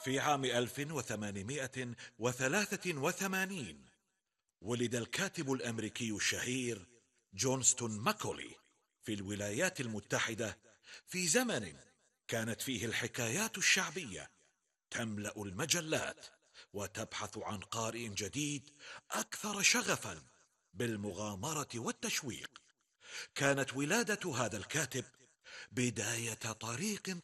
في عام 1883 ولد الكاتب الأمريكي الشهير جونستون ماكولي في الولايات المتحدة، في زمن كانت فيه الحكايات الشعبية تملأ المجلات وتبحث عن قارئ جديد أكثر شغفا بالمغامرة والتشويق. كانت ولادة هذا الكاتب بداية طريق